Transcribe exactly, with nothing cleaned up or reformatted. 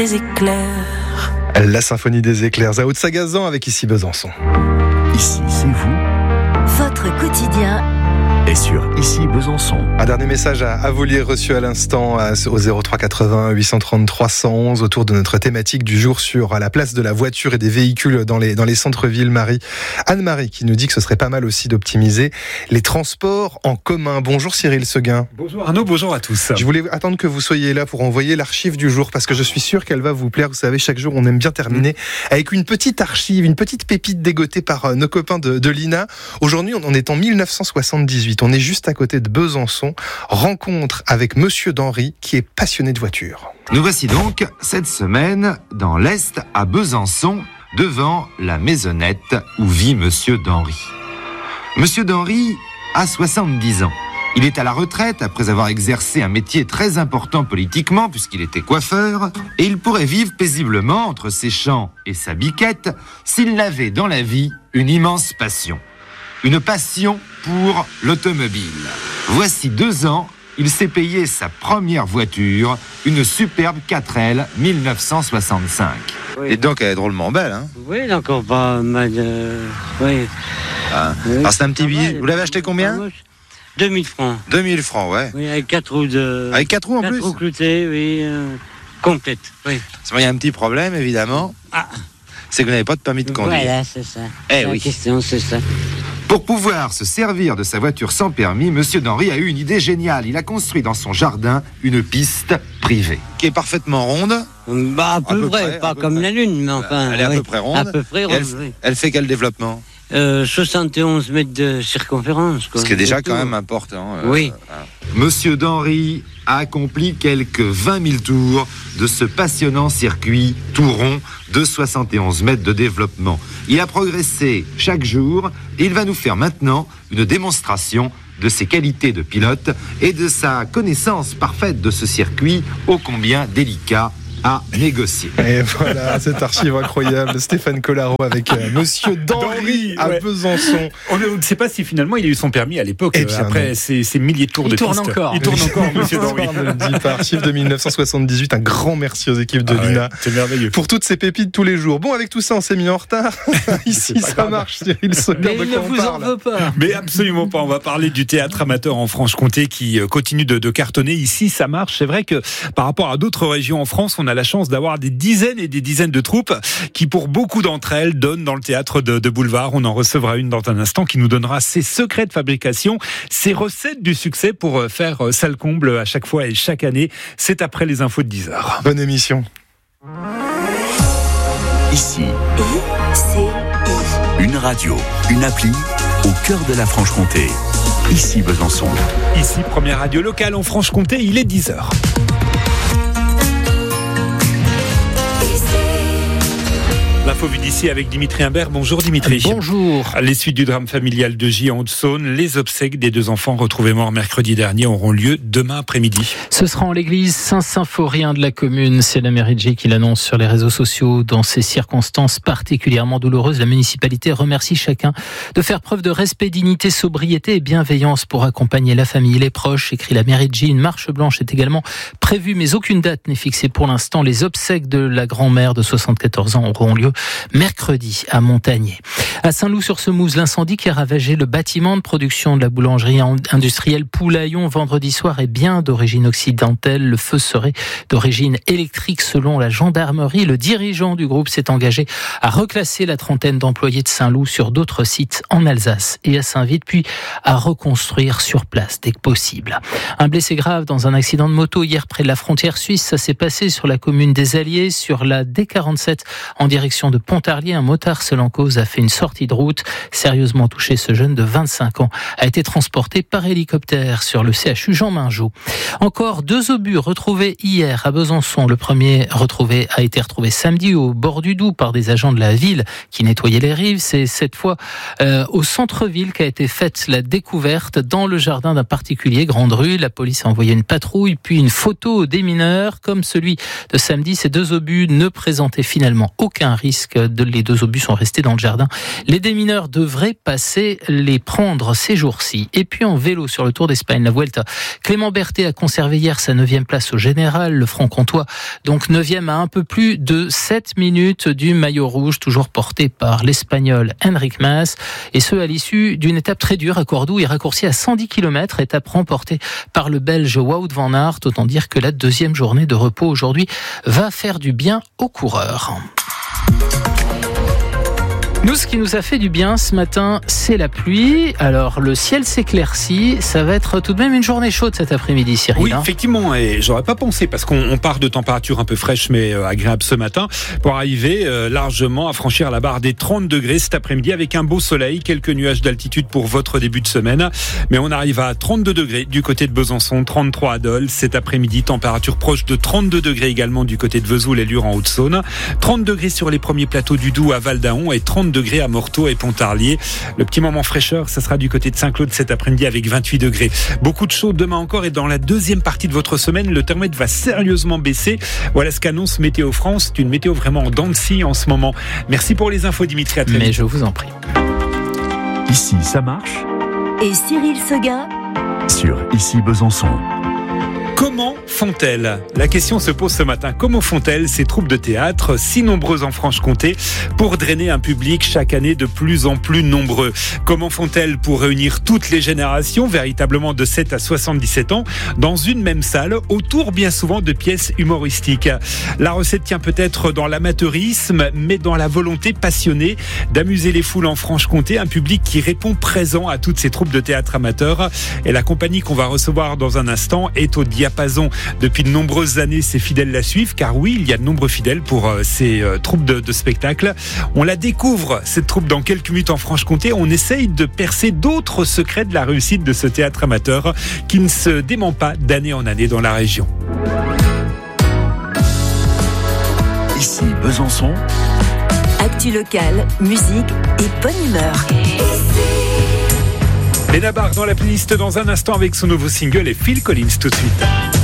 des éclairs. La symphonie des éclairs à Haute-Sagazan avec ici Besançon. Ici, c'est vous. Votre quotidien Et sur Ici Besançon. Un dernier message à, à vous lire reçu à l'instant à, au zéro trois quatre-vingts huit cent trente trois cent onze autour de notre thématique du jour sur la place de la voiture et des véhicules dans les, dans les centres-villes. Marie, Anne-Marie qui nous dit que ce serait pas mal aussi d'optimiser les transports en commun. Bonjour Cyril Seguin. Bonjour Arnaud, bonjour à tous. Je voulais attendre que vous soyez là pour envoyer l'archive du jour parce que je suis sûr qu'elle va vous plaire. Vous savez, chaque jour on aime bien terminer avec une petite archive, une petite pépite dégotée par nos copains de, de l'I N A. Aujourd'hui on est en dix-neuf cent soixante-dix-huit. On est juste à côté de Besançon. Rencontre avec Monsieur d'Henry, qui est passionné de voitures. Nous voici donc cette semaine dans l'Est à Besançon, devant la maisonnette où vit Monsieur d'Henry. Monsieur d'Henry a soixante-dix ans. Il est à la retraite après avoir exercé un métier très important politiquement puisqu'il était coiffeur et il pourrait vivre paisiblement entre ses champs et sa biquette s'il n'avait dans la vie une immense passion. Une passion pour l'automobile. Voici deux ans, il s'est payé sa première voiture, une superbe quatre L dix-neuf cent soixante-cinq. Oui. Et donc elle est drôlement belle, hein? Oui, d'accord, pas mal. Euh, oui. Ah. Oui. Alors c'est un petit Ça billet. va, Vous l'avez acheté combien? deux mille francs. deux mille francs, ouais. Oui, avec quatre roues de. Avec quatre roues en quatre plus? roues cloutées, oui. Euh, complète, oui. Il y a un petit problème, évidemment. Ah. C'est que vous n'avez pas de permis de conduire. Voilà, c'est ça. Eh la oui. question, c'est ça. Pour pouvoir se servir de sa voiture sans permis, Monsieur d'Henry a eu une idée géniale. Il a construit dans son jardin une piste privée, qui est parfaitement ronde. Bah, à peu, À peu près, près, pas à peu comme près. la Lune, mais enfin. Elle est à oui. peu près ronde. À peu près Et ronde, elle, oui. elle fait quel développement? Euh, soixante et onze mètres de circonférence, quoi. Ce qui est déjà C'est quand tout. même important. euh, Oui. euh, Monsieur d'Henry a accompli quelques vingt mille tours de ce passionnant circuit tout rond de soixante et onze mètres de développement. Il a progressé chaque jour et il va nous faire maintenant une démonstration de ses qualités de pilote et de sa connaissance parfaite de ce circuit ô combien délicat à négocier. Et voilà, cette archive incroyable. Stéphane Collaro avec euh, Monsieur d'Henry à ouais. Besançon. On ne sait pas si finalement il a eu son permis à l'époque, Eh euh, bien, après non. ces, ces milliers de tours Il de tourne piste. encore. Il tourne encore, Monsieur d'Henry. On ne le dit pas. Archive de dix-neuf cent soixante-dix-huit. Un grand merci aux équipes de Ah ouais, l'I N A. c'est merveilleux. Pour toutes ces pépites tous les jours. Bon, avec tout ça, on s'est mis en retard. Ici, C'est pas ça grave. marche, Cyril Seguin. Mais De il ne quoi on vous en parle veut pas. Mais absolument pas. On va parler du théâtre amateur en Franche-Comté qui euh, continue de, de cartonner. Ici, ça marche. C'est vrai que par rapport à d'autres régions en France, on a la chance d'avoir des dizaines et des dizaines de troupes qui, pour beaucoup d'entre elles, donnent dans le théâtre de, de boulevard. On en recevra une dans un instant qui nous donnera ses secrets de fabrication, ses recettes du succès pour faire salle comble à chaque fois et chaque année. C'est après les infos de dix heures. Bonne émission. Ici, I C I. une radio, une appli au cœur de la Franche-Comté. Ici Besançon. Ici, première radio locale en Franche-Comté, il est dix heures. L'info vue d'ici avec Dimitri Imbert. Bonjour Dimitri. Bonjour. À les suites du drame familial de J en Haute-Saône, les obsèques des deux enfants retrouvés morts mercredi dernier auront lieu demain après-midi. Ce sera en l'église Saint-Symphorien de la commune. C'est la mairie de J qui l'annonce sur les réseaux sociaux. Dans ces circonstances particulièrement douloureuses, la municipalité remercie chacun de faire preuve de respect, dignité, sobriété et bienveillance pour accompagner la famille et les proches, écrit la mairie de J. Une marche blanche est également prévue, mais aucune date n'est fixée pour l'instant. Les obsèques de la grand-mère de soixante-quatorze ans auront lieu mercredi à Montagné. À Saint-Loup-sur-Semouse, l'incendie qui a ravagé le bâtiment de production de la boulangerie industrielle Poulaillon vendredi soir est bien d'origine occidentale. Le feu serait d'origine électrique selon la gendarmerie. Le dirigeant du groupe s'est engagé à reclasser la trentaine d'employés de Saint-Loup sur d'autres sites en Alsace et à Saint-Vite, puis à reconstruire sur place dès que possible. Un blessé grave dans un accident de moto hier près de la frontière suisse. Ça s'est passé sur la commune des Alliés, sur la D quarante-sept en direction de Pontarlier. Un motard seul en cause a fait une sortie de route. Sérieusement touché, ce jeune de vingt-cinq ans a été transporté par hélicoptère sur le C H U Jean Mingeot. Encore deux obus retrouvés hier à Besançon. Le premier retrouvé a été retrouvé samedi au bord du Doubs par des agents de la ville qui nettoyaient les rives. C'est cette fois euh, au centre-ville qu'a été faite la découverte dans le jardin d'un particulier, Grande Rue. La police a envoyé une patrouille puis une photo des mineurs. Comme celui de samedi, ces deux obus ne présentaient finalement aucun risque parc. Les deux obus sont restés dans le jardin. Les démineurs devraient passer les prendre ces jours-ci. Et puis en vélo sur le Tour d'Espagne, la Vuelta. Clément Berthet a conservé hier sa neuvième place au général. Le Franc-Comtois, donc neuvième à un peu plus de sept minutes du maillot rouge, toujours porté par l'Espagnol Enric Mas. Et ce, à l'issue d'une étape très dure à Cordoue et raccourcie à cent dix kilomètres, étape remportée par le Belge Wout van Aert. Autant dire que la deuxième journée de repos aujourd'hui va faire du bien aux coureurs. Nous, ce qui nous a fait du bien ce matin, c'est la pluie. Alors, le ciel s'éclaircit. Ça va être tout de même une journée chaude cet après-midi, Cyril. Oui, hein effectivement. Et j'aurais pas pensé, parce qu'on on part de températures un peu fraîches, mais euh, agréables ce matin, pour arriver euh, largement à franchir la barre des trente degrés cet après-midi, avec un beau soleil, quelques nuages d'altitude pour votre début de semaine. Mais on arrive à trente-deux degrés du côté de Besançon, trente-trois à Dole. Cet après-midi, température proche de trente-deux degrés également du côté de Vesoul et Lure en Haute-Saône. trente degrés sur les premiers plateaux du Doubs à Val-d'Aon et trente degrés à Morteau et Pontarlier. Le petit moment fraîcheur, ça sera du côté de Saint-Claude cet après-midi avec vingt-huit degrés. Beaucoup de chaud demain encore, et dans la deuxième partie de votre semaine, le thermomètre va sérieusement baisser. Voilà ce qu'annonce Météo France. C'est une météo vraiment en dents de scie en ce moment. Merci pour les infos, Dimitri. À très vite. Mais je vous en prie. Ici, ça marche Et Cyril Seguin sur Ici Besançon. Comment font-elles ? La question se pose ce matin. Comment font-elles ces troupes de théâtre, si nombreuses en Franche-Comté, pour drainer un public chaque année de plus en plus nombreux ? Comment font-elles pour réunir toutes les générations, véritablement de sept à soixante-dix-sept ans, dans une même salle, autour bien souvent de pièces humoristiques ? La recette tient peut-être dans l'amateurisme, mais dans la volonté passionnée d'amuser les foules en Franche-Comté, un public qui répond présent à toutes ces troupes de théâtre amateurs. Et la compagnie qu'on va recevoir dans un instant est au diapason. Depuis de nombreuses années, ses fidèles la suivent, car oui, il y a de nombreux fidèles pour euh, ces euh, troupes de, de spectacles. On la découvre, cette troupe, dans quelques minutes en Franche-Comté. On essaye de percer d'autres secrets de la réussite de ce théâtre amateur qui ne se dément pas d'année en année dans la région. Ici Besançon. Actu locale, musique et bonne humeur. Léna Barre dans la playlist dans un instant avec son nouveau single et Phil Collins tout de suite.